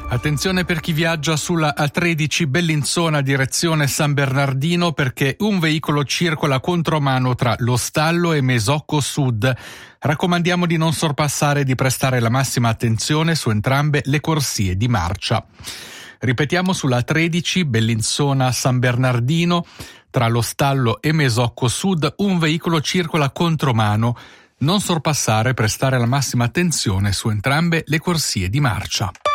Attenzione per chi viaggia sulla A13 Bellinzona direzione San Bernardino, perché un veicolo circola contromano tra Lo Stallo e Mesocco Sud. Raccomandiamo di non sorpassare e di prestare la massima attenzione su entrambe le corsie di marcia. Ripetiamo, sulla A13 Bellinzona San Bernardino tra Lo Stallo e Mesocco Sud un veicolo circola contromano. Non sorpassare e prestare la massima attenzione su entrambe le corsie di marcia.